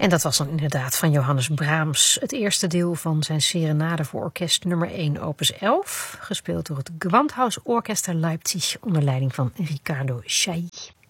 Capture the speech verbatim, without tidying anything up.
En dat was dan inderdaad van Johannes Brahms, het eerste deel van zijn Serenade voor orkest nummer één, opus elf, gespeeld door het Gewandhaus Orchester Leipzig onder leiding van Riccardo Chailly.